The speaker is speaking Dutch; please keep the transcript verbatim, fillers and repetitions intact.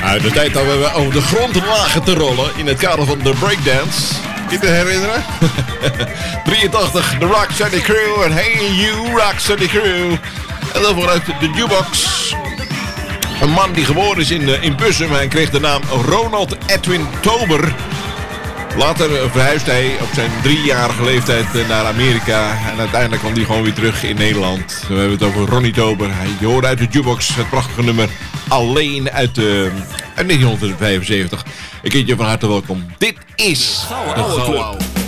Uit de tijd dat we over de grond lagen te rollen in het kader van de breakdance. Kun je te herinneren? drieëntachtig, de Rock Steady Crew en Hey You Rock Steady Crew. En dan vooruit de Jukebox. Een man die geboren is in, in Bussum. Hij kreeg de naam Ronald Edwin Tober. Later verhuisde hij op zijn driejarige leeftijd naar Amerika. En uiteindelijk kwam hij gewoon weer terug in Nederland. We hebben het over Ronnie Tober. Hij hoorde uit de Jukebox het prachtige nummer Alleen uit, uh, uit negentien vijfenzeventig. Een keertje van harte welkom. Dit is de Gouden Club.